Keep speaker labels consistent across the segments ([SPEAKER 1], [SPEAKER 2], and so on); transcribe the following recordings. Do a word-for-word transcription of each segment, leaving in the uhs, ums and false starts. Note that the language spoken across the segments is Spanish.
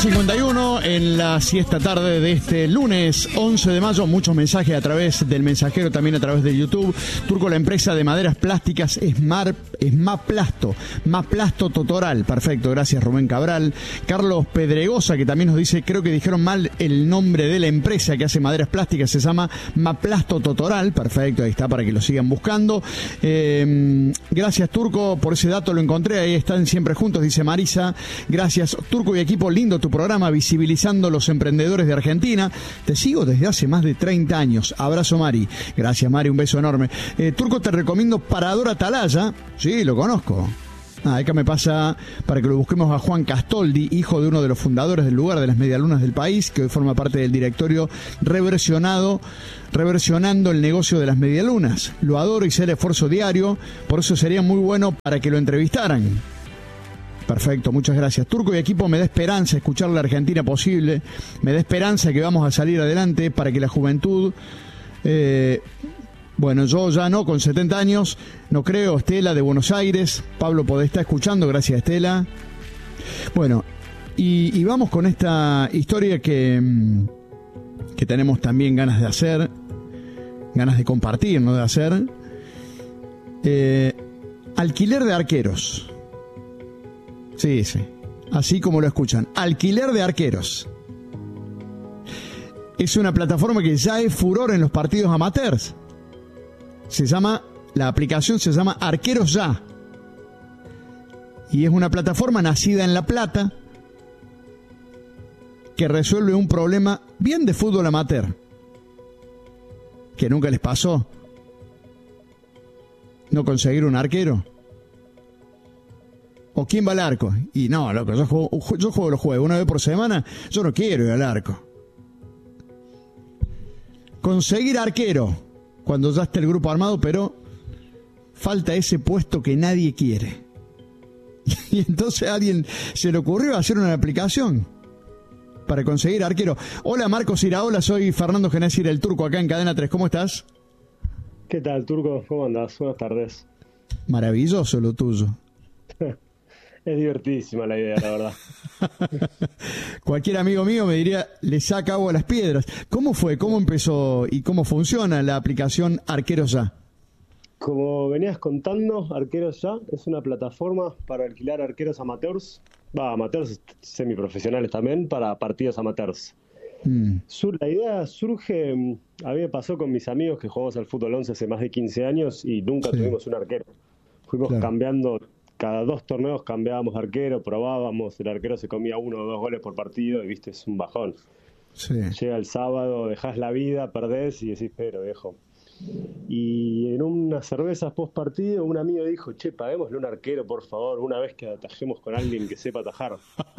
[SPEAKER 1] cincuenta y uno en la siesta tarde de este lunes once de mayo. Muchos mensajes a través del mensajero, también a través de YouTube. Turco, la empresa de maderas plásticas es Mar, es Maplasto, Maplasto Totoral. Perfecto, gracias Rubén Cabral. Carlos Pedregosa, que también nos dice, creo que dijeron mal el nombre de la empresa que hace maderas plásticas, se llama Maplasto Totoral. Perfecto, ahí está, para que lo sigan buscando. Eh, gracias Turco por ese dato, lo encontré, ahí están siempre juntos, dice Marisa. Gracias Turco y equipo, lindo tu programa visibilizando los emprendedores de Argentina. Te sigo desde hace más de treinta años. Abrazo Mari. Gracias Mari, un beso enorme. Eh, Turco, te recomiendo Parador Atalaya. Sí, lo conozco. Ah, acá me pasa para que lo busquemos a Juan Castoldi, hijo de uno de los fundadores del lugar de las medialunas del país, que hoy forma parte del directorio reversionado, reversionando el negocio de las medialunas. Lo adoro y sé el esfuerzo diario, por eso sería muy bueno para que lo entrevistaran. Perfecto, muchas gracias. Turco y equipo, me da esperanza escuchar la Argentina posible, me da esperanza que vamos a salir adelante para que la juventud... Eh, bueno, yo ya no, con setenta años, no creo. Estela de Buenos Aires, Pablo Podestá escuchando, gracias Estela. Bueno, y, y vamos con esta historia que, que tenemos también ganas de hacer, ganas de compartir, no de hacer. Eh, alquiler de arqueros. Sí, sí, así como lo escuchan, alquiler de arqueros. Es una plataforma que ya es furor en los partidos amateurs. Se llama, la aplicación se llama Arqueros Ya. Y es una plataforma nacida en La Plata que resuelve un problema bien de fútbol amateur. Que nunca les pasó no conseguir un arquero. ¿O quién va al arco? Y no, loco, yo juego, yo juego los jueves una vez por semana, yo no quiero ir al arco. Conseguir arquero, cuando ya está el grupo armado, pero falta ese puesto que nadie quiere. Y entonces a alguien se le ocurrió hacer una aplicación para conseguir arquero. Hola Marcos Iraola, soy Fernando Genésir, el Turco, acá en Cadena tres. ¿Cómo estás?
[SPEAKER 2] ¿Qué tal, Turco? ¿Cómo andás? Buenas tardes.
[SPEAKER 1] Maravilloso lo tuyo.
[SPEAKER 2] Es divertidísima la idea, la verdad.
[SPEAKER 1] Cualquier amigo mío me diría, le saca agua a las piedras. ¿Cómo fue? ¿Cómo empezó? ¿Y cómo funciona la aplicación Arqueros Ya?
[SPEAKER 2] Como venías contando, Arqueros Ya es una plataforma para alquilar arqueros amateurs, va, amateurs semiprofesionales también, para partidos amateurs. Mm. Sur, la idea surge, a mí me pasó con mis amigos que jugamos al fútbol once hace más de quince años y nunca sí. tuvimos un arquero. Fuimos claro. cambiando... Cada dos torneos cambiábamos arquero, probábamos, el arquero se comía uno o dos goles por partido y viste, es un bajón. Sí. Llega el sábado, dejás la vida, perdés y decís, pero viejo. Y en unas cervezas post partido, un amigo dijo, che, paguémosle un arquero, por favor, una vez que atajemos con alguien que sepa atajar.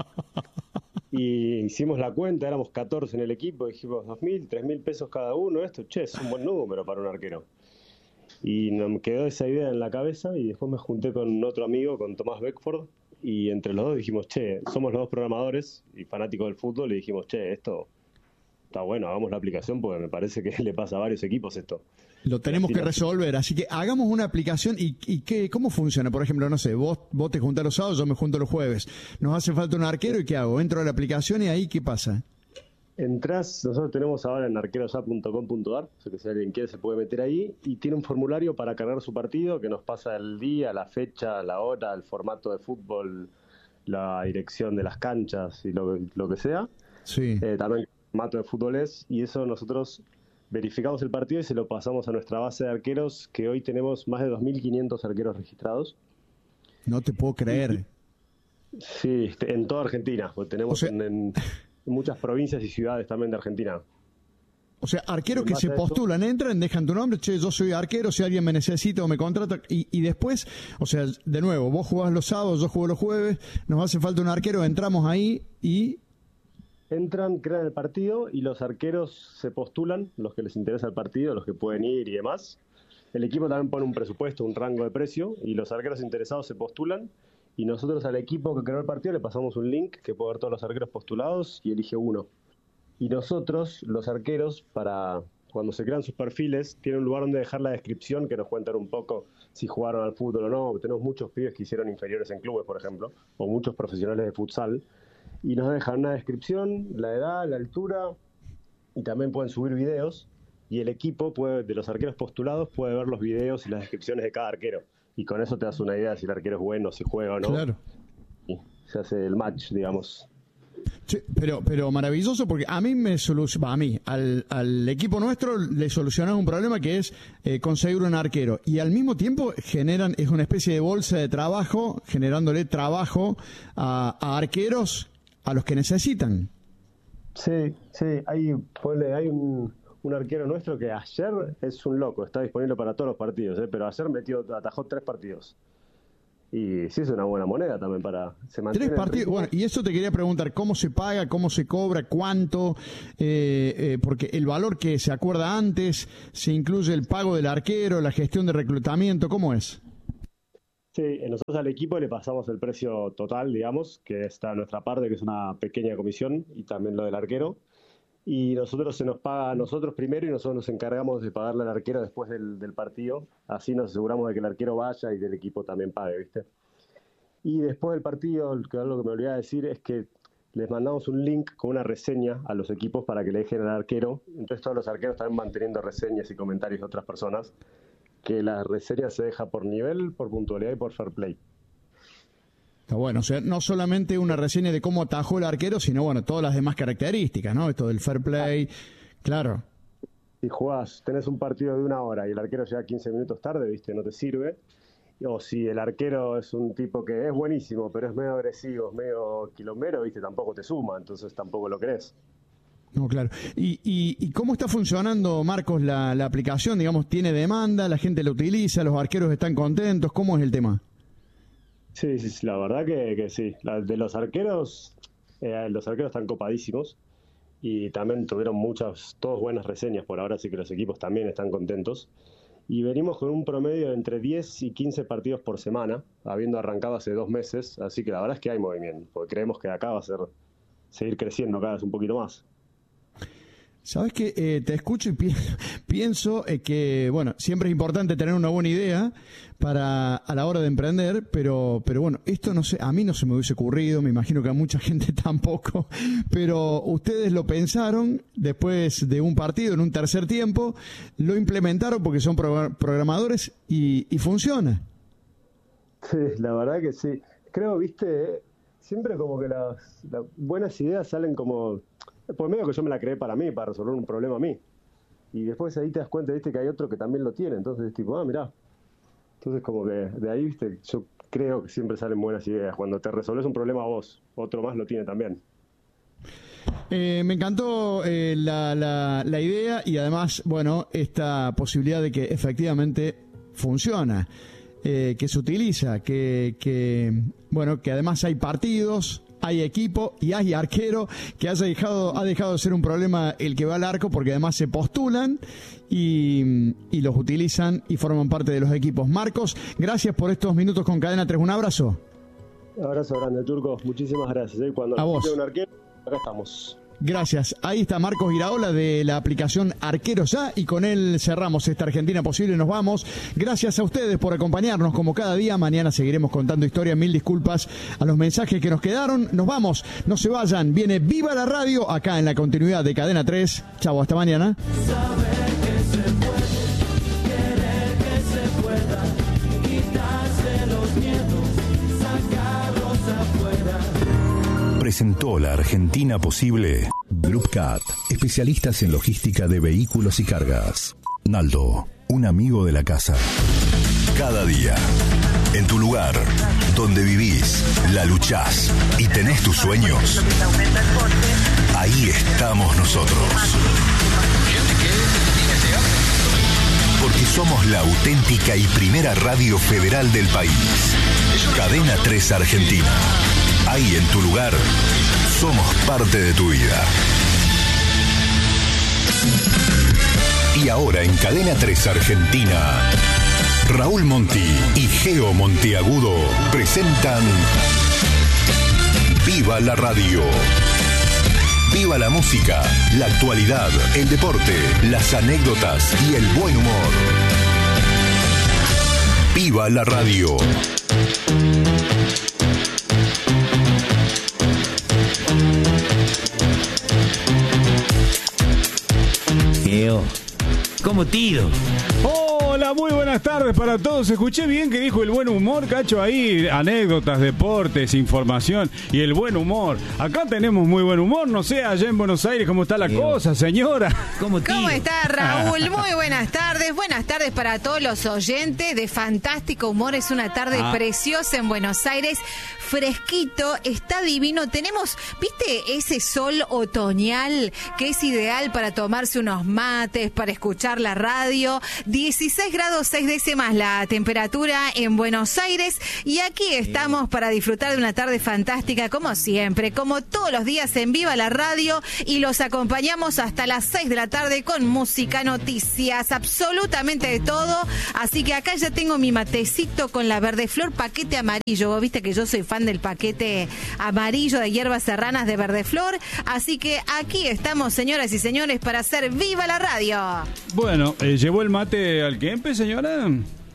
[SPEAKER 2] Y hicimos la cuenta, éramos catorce en el equipo, dijimos dos mil, tres mil pesos cada uno, esto, che, es un buen número para un arquero. Y me quedó esa idea en la cabeza y después me junté con otro amigo, con Tomás Beckford, y entre los dos dijimos, che, somos los dos programadores y fanáticos del fútbol, y dijimos, che, esto está bueno, hagamos la aplicación porque me parece que le pasa a varios equipos esto.
[SPEAKER 1] Lo tenemos que resolver, así que hagamos una aplicación y, y ¿qué, ¿cómo funciona? Por ejemplo, no sé, vos, vos te juntás los sábados, yo me junto los jueves. Nos hace falta un arquero y ¿qué hago? Entro a la aplicación y ahí ¿qué pasa?
[SPEAKER 2] Entrás, nosotros tenemos ahora en arquerosa punto com punto ar, o sea que si alguien quiere se puede meter ahí, y tiene un formulario para cargar su partido que nos pasa el día, la fecha, la hora, el formato de fútbol, la dirección de las canchas y lo, lo que sea. Sí. Eh, también el formato de fútbol es, y eso nosotros verificamos el partido y se lo pasamos a nuestra base de arqueros, que hoy tenemos más de dos mil quinientos arqueros registrados.
[SPEAKER 1] No te puedo creer.
[SPEAKER 2] Sí, en toda Argentina, porque tenemos o sea... en... en muchas provincias y ciudades también de Argentina.
[SPEAKER 1] O sea, arqueros que se postulan, entran, dejan tu nombre, che, yo soy arquero, si alguien me necesita o me contrata, y, y después, o sea, de nuevo, vos jugás los sábados, yo juego los jueves, nos hace falta un arquero, entramos ahí y...
[SPEAKER 2] Entran, crean el partido y los arqueros se postulan, los que les interesa el partido, los que pueden ir y demás. El equipo también pone un presupuesto, un rango de precio, y los arqueros interesados se postulan. Y nosotros al equipo que creó el partido le pasamos un link que puede ver todos los arqueros postulados y elige uno. Y nosotros, los arqueros, para cuando se crean sus perfiles, tienen un lugar donde dejar la descripción que nos cuentan un poco si jugaron al fútbol o no. Tenemos muchos pibes que hicieron inferiores en clubes, por ejemplo, o muchos profesionales de futsal. y nos dejan una descripción, la edad, la altura, y también pueden subir videos, y el equipo puede, de los arqueros postulados puede ver los videos y las descripciones de cada arquero, y con eso te das una idea de si el arquero es bueno, si juega o no.
[SPEAKER 1] Claro.
[SPEAKER 2] Y se hace el match, digamos.
[SPEAKER 1] Sí, pero pero maravilloso, porque a mí me soluciona, a mí, al, al equipo nuestro le solucionan un problema que es eh, conseguir un arquero, y al mismo tiempo generan, es una especie de bolsa de trabajo, generándole trabajo a, a arqueros a los que necesitan.
[SPEAKER 2] Sí, sí, hay, ponle, hay un, un arquero nuestro que ayer es un loco, está disponible para todos los partidos, ¿eh? Pero ayer metió, atajó tres partidos. Y sí es una buena moneda también para... Se
[SPEAKER 1] Tres partidos, bueno, y eso te quería preguntar, ¿cómo se paga, cómo se cobra, cuánto? Eh, eh, porque el valor que se acuerda antes, se incluye el pago del arquero, la gestión de reclutamiento, ¿cómo es?
[SPEAKER 2] Sí, nosotros al equipo le pasamos el precio total, digamos, que está a nuestra parte, que es una pequeña comisión, y también lo del arquero. Y nosotros se nos paga a nosotros primero y nosotros nos encargamos de pagarle al arquero después del, del partido. Así nos aseguramos de que el arquero vaya y del equipo también pague, ¿viste? Y después del partido, lo que me olvidaba decir es que les mandamos un link con una reseña a los equipos para que le dejen al arquero. Entonces todos los arqueros están manteniendo reseñas y comentarios de otras personas, que la reseña se deja por nivel, por puntualidad y por fair play.
[SPEAKER 1] Está bueno, o sea, no solamente una reseña de cómo atajó el arquero, sino, bueno, todas las demás características, ¿no? Esto del fair play, claro.
[SPEAKER 2] Si jugás, tenés un partido de una hora y el arquero llega quince minutos tarde, ¿viste? No te sirve. O si el arquero es un tipo que es buenísimo, pero es medio agresivo, es medio quilombero, ¿viste? Tampoco te suma, entonces tampoco lo querés.
[SPEAKER 1] No, claro. ¿Y, y, y cómo está funcionando, Marcos, la, la aplicación? Digamos, ¿tiene demanda? ¿La gente la utiliza? ¿Los arqueros están contentos? ¿Cómo es el tema?
[SPEAKER 2] Sí, sí, la verdad que, que sí. La, de los arqueros, eh, los arqueros están copadísimos y también tuvieron muchas, todas buenas reseñas por ahora, así que los equipos también están contentos. Y venimos con un promedio de entre diez y quince partidos por semana, habiendo arrancado hace dos meses, así que la verdad es que hay movimiento, porque creemos que acá va a ser seguir creciendo cada vez un poquito más.
[SPEAKER 1] Sabes que eh, te escucho y pi pienso eh, que, bueno, siempre es importante tener una buena idea para a la hora de emprender, pero pero bueno, esto no sé, a mí no se me hubiese ocurrido, me imagino que a mucha gente tampoco, pero ustedes lo pensaron después de un partido, en un tercer tiempo, lo implementaron porque son pro programadores y, y funciona.
[SPEAKER 2] Sí, la verdad que sí. Creo, viste, eh, siempre como que las, las buenas ideas salen como... Por medio que yo me la creé para mí, para resolver un problema a mí. Y después ahí te das cuenta, viste, que hay otro que también lo tiene. Entonces es tipo, ah, mirá. Entonces como que de ahí, viste, yo creo que siempre salen buenas ideas. Cuando te resolves un problema vos, otro más lo tiene también.
[SPEAKER 1] Eh, me encantó eh, la, la, la idea y además, bueno, esta posibilidad de que efectivamente funciona, eh, que se utiliza, que, que, bueno, que además hay partidos, hay equipo y hay arquero, que ha dejado, ha dejado de ser un problema el que va al arco, porque además se postulan y, y los utilizan y forman parte de los equipos. Marcos, gracias por estos minutos con Cadena tres. Un abrazo.
[SPEAKER 2] Un abrazo grande, Turco. Muchísimas gracias. ¿eh? Cuando
[SPEAKER 1] a vos.
[SPEAKER 2] Un arquero, acá estamos.
[SPEAKER 1] Gracias. Ahí está Marcos Iraola de la aplicación Arqueros Ya, y con él cerramos esta Argentina Posible. Nos vamos. Gracias a ustedes por acompañarnos como cada día. Mañana seguiremos contando historias. Mil disculpas a los mensajes que nos quedaron. Nos vamos. No se vayan. Viene Viva la Radio acá en la continuidad de Cadena tres. Chau, hasta mañana.
[SPEAKER 3] Presentó la Argentina Posible. Groupcat, especialistas en logística de vehículos y cargas. Naldo, un amigo de la casa. Cada día, en tu lugar, donde vivís, la luchás y tenés tus sueños, ahí estamos nosotros. Porque somos la auténtica y primera radio federal del país. Cadena tres Argentina. Ahí en tu lugar, somos parte de tu vida. Y ahora en Cadena tres Argentina, Raúl Monti y Geo Monteagudo presentan Viva la Radio. Viva la música, la actualidad, el deporte, las anécdotas y el buen humor. Viva la Radio.
[SPEAKER 4] como tiro.
[SPEAKER 5] Hola, muy buenas tardes para todos. Escuché bien que dijo el buen humor, Cacho, ahí, anécdotas, deportes, información y el buen humor. Acá tenemos muy buen humor, no sé, allá en Buenos Aires, ¿cómo está la Dios. cosa, señora?
[SPEAKER 6] ¿Cómo, ¿Cómo está, Raúl? Muy buenas tardes. Buenas tardes para todos los oyentes de Fantástico Humor. Es una tarde ah. preciosa en Buenos Aires. Fresquito, está divino. Tenemos, ¿viste ese sol otoñal que es ideal para tomarse unos mates, para escuchar la radio? dieciséis grados seis décimas la temperatura en Buenos Aires y aquí estamos para disfrutar de una tarde fantástica como siempre, como todos los días en Viva la Radio, y los acompañamos hasta las seis de la tarde con música, noticias, absolutamente de todo. Así que acá ya tengo mi matecito con la Verdeflor paquete amarillo. Vos viste que yo soy fan del paquete amarillo de hierbas serranas de Verdeflor, así que aquí estamos, señoras y señores, para hacer Viva la Radio.
[SPEAKER 5] Bueno, eh, ¿llevó el mate al Kempe, señora?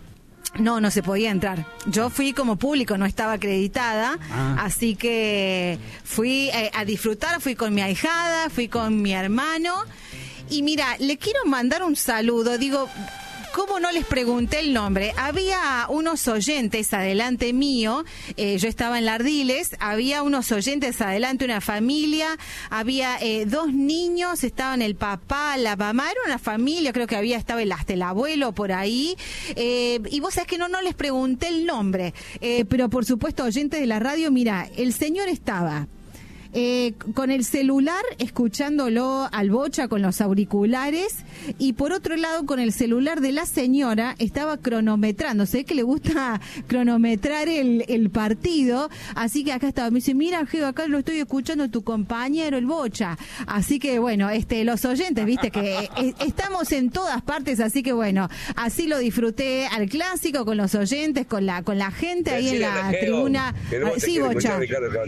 [SPEAKER 6] No, no se podía entrar. Yo fui como público, no estaba acreditada, ah. así que fui eh, a disfrutar, fui con mi ahijada, fui con mi hermano, y mira, le quiero mandar un saludo, digo... ¿Cómo no les pregunté el nombre? Había unos oyentes adelante mío, eh, yo estaba en Lardiles, había unos oyentes adelante, una familia, había eh, dos niños, estaban el papá, la mamá, era una familia, creo que había estaba el, hasta el abuelo por ahí, eh, y vos sabés que no, no les pregunté el nombre, eh, pero por supuesto oyentes de la radio, mira, el señor estaba... Eh, con el celular escuchándolo al Bocha con los auriculares, y por otro lado con el celular de la señora estaba cronometrando, sé que le gusta cronometrar el, el partido, así que acá estaba, me dice, mira Geo, acá lo estoy escuchando tu compañero el Bocha, así que bueno, este los oyentes, viste que eh, estamos en todas partes, así que bueno, así lo disfruté al clásico con los oyentes, con la con la gente ahí en la tribuna. Sí, Bocha.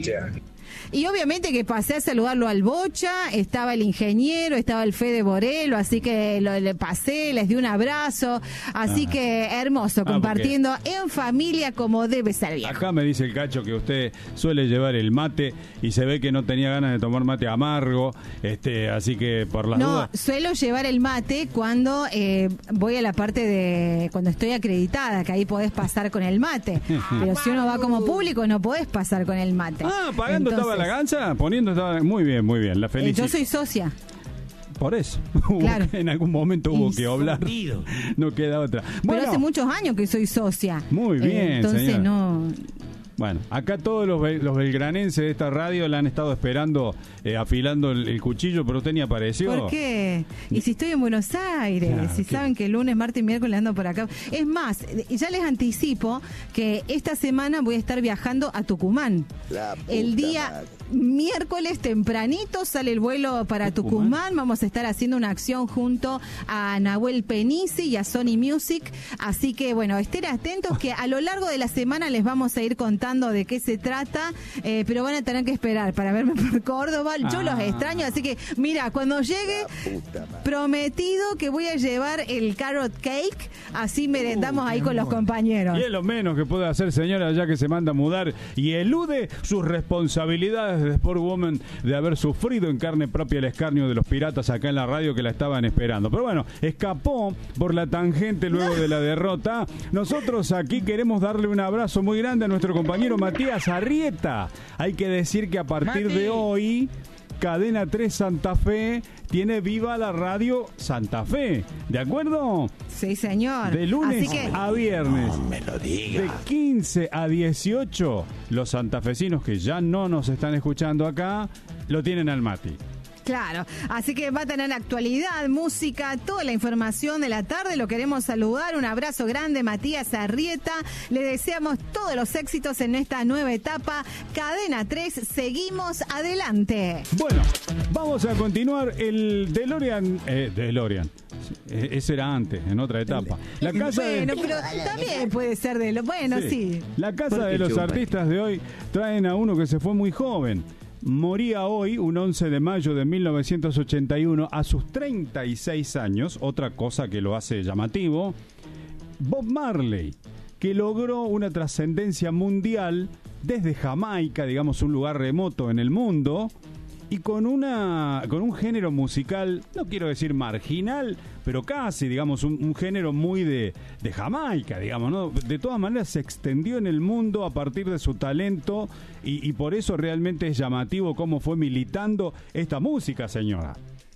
[SPEAKER 6] Y obviamente que pasé a saludarlo al Bocha, estaba el ingeniero, estaba el Fede Borelo, así que lo, le pasé, les di un abrazo, así ah. que hermoso, ah, compartiendo porque... en familia como debe ser viejo.
[SPEAKER 5] Acá me dice el Cacho que usted suele llevar el mate y se ve que no tenía ganas de tomar mate amargo, este, así que por las
[SPEAKER 6] no,
[SPEAKER 5] dudas...
[SPEAKER 6] No, suelo llevar el mate cuando eh, voy a la parte de, cuando estoy acreditada, que ahí podés pasar con el mate, pero si uno va como público no podés pasar con el mate.
[SPEAKER 5] Ah, pagando estaba la ganza, poniendo estaba muy bien, muy bien, la felicito.
[SPEAKER 6] Yo soy socia.
[SPEAKER 5] Por eso,
[SPEAKER 6] claro.
[SPEAKER 5] En algún momento hubo que hablar, no queda otra.
[SPEAKER 6] Bueno, pero hace muchos años que soy socia.
[SPEAKER 5] Muy bien,
[SPEAKER 6] eh, entonces
[SPEAKER 5] señora.
[SPEAKER 6] no...
[SPEAKER 5] Bueno, acá todos los, los belgranenses de esta radio la han estado esperando, eh, afilando el, el cuchillo, pero usted ni apareció.
[SPEAKER 6] ¿Por qué? Y si estoy en Buenos Aires, claro, si ¿qué? Saben que el lunes, martes y miércoles ando por acá. Es más, ya les anticipo que esta semana voy a estar viajando a Tucumán. El día madre. miércoles tempranito sale el vuelo para Tucumán. Tucumán. Vamos a estar haciendo una acción junto a Nahuel Penisi y a Sony Music. Así que, bueno, estén atentos que a lo largo de la semana les vamos a ir contando de qué se trata, eh, pero van a tener que esperar para verme por Córdoba. Yo ah. los extraño, así que mira, cuando llegue, prometido que voy a llevar el carrot cake, así merendamos uh, ahí con los compañeros.
[SPEAKER 5] Y es lo menos que puede hacer, señora, ya que se manda a mudar y elude sus responsabilidades de Sportwoman de haber sufrido en carne propia el escarnio de los piratas acá en la radio que la estaban esperando. Pero bueno, escapó por la tangente luego de la derrota. Nosotros aquí queremos darle un abrazo muy grande a nuestro compañero Matías Arrieta. Hay que decir que a partir Mati. de hoy Cadena tres Santa Fe tiene Viva la Radio Santa Fe, ¿de acuerdo?
[SPEAKER 6] Sí, señor.
[SPEAKER 5] De lunes
[SPEAKER 6] Así que...
[SPEAKER 5] a viernes,
[SPEAKER 4] no me lo diga.
[SPEAKER 5] de quince a dieciocho, los santafesinos que ya no nos están escuchando acá, lo tienen al Mati.
[SPEAKER 6] Claro, así que va a tener actualidad, música, toda la información de la tarde. Lo queremos saludar, un abrazo grande, Matías Arrieta. Le deseamos todos los éxitos en esta nueva etapa. Cadena tres, seguimos adelante.
[SPEAKER 5] Bueno, vamos a continuar el DeLorean. Eh, DeLorean. Ese era antes, en otra etapa. La casa
[SPEAKER 6] bueno,
[SPEAKER 5] de...
[SPEAKER 6] pero también puede ser de lo... Bueno, sí. sí.
[SPEAKER 5] La casa de los chupa? artistas de hoy traen a uno que se fue muy joven. Moría hoy, un once de mayo de mil novecientos ochenta y uno, a sus treinta y seis años, otra cosa que lo hace llamativo, Bob Marley, que logró una trascendencia mundial desde Jamaica, digamos un lugar remoto en el mundo, y con una con un género musical, no quiero decir marginal, pero casi, digamos, un, un género muy de, de Jamaica, digamos, ¿no? De todas maneras se extendió en el mundo a partir de su talento y, y por eso realmente es llamativo cómo fue militando esta música, señora.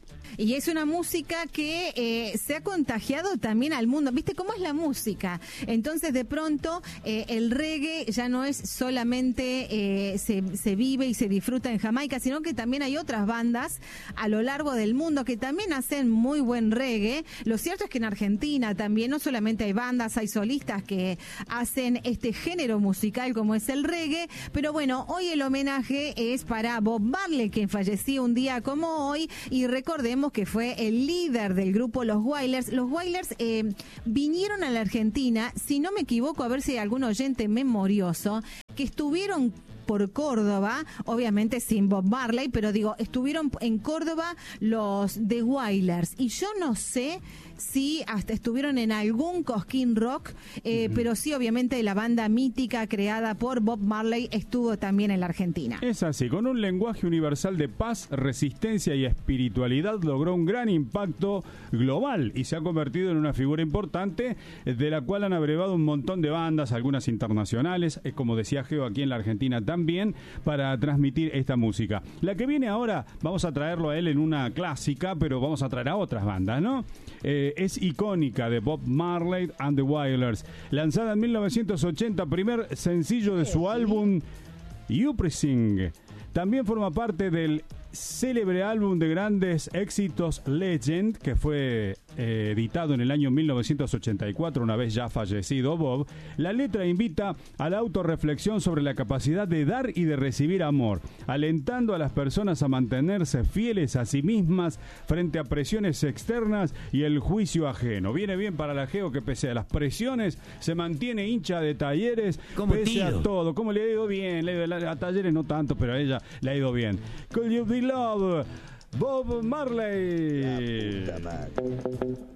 [SPEAKER 6] Y es una música que eh, se ha contagiado también al mundo. ¿Viste cómo es la música? Entonces, de pronto, eh, el reggae ya no es solamente eh, se, se vive y se disfruta en Jamaica, sino que también hay otras bandas a lo largo del mundo que también hacen muy buen reggae. Lo cierto es que en Argentina también no solamente hay bandas, hay solistas que hacen este género musical como es el reggae. Pero bueno, hoy el homenaje es para Bob Marley, quien falleció un día como hoy, y recordemos que fue el líder del grupo Los Wailers. Los Wailers eh, vinieron a la Argentina, si no me equivoco, a ver si hay algún oyente memorioso, que estuvieron por Córdoba, obviamente sin Bob Marley, pero digo, estuvieron en Córdoba los The Wailers, y yo no sé si hasta estuvieron en algún Cosquín Rock, eh, uh-huh. pero sí, obviamente, la banda mítica creada por Bob Marley estuvo también en la Argentina.
[SPEAKER 5] Es así, con un lenguaje universal de paz, resistencia y espiritualidad, logró un gran impacto global y se ha convertido en una figura importante, de la cual han abrevado un montón de bandas, algunas internacionales, eh, como decía Geo, aquí en la Argentina también, para transmitir esta música. La que viene ahora, vamos a traerlo a él en una clásica, pero vamos a traer a otras bandas, ¿no? Eh, es icónica, de Bob Marley and the Wailers, lanzada en mil novecientos ochenta, primer sencillo de su álbum Uprising. También forma parte del célebre álbum de grandes éxitos Legend, que fue eh, editado en el año mil novecientos ochenta y cuatro, una vez ya fallecido Bob. La letra invita a la autorreflexión sobre la capacidad de dar y de recibir amor, alentando a las personas a mantenerse fieles a sí mismas frente a presiones externas y el juicio ajeno. Viene bien para la Geo, que pese a las presiones se mantiene hincha de Talleres,
[SPEAKER 4] como
[SPEAKER 5] pese
[SPEAKER 4] tiro.
[SPEAKER 5] a todo. ¿Cómo le ha ido bien? Le ha ido, a Talleres no tanto, pero a ella le ha ido bien. Could you be love? Bob Marley.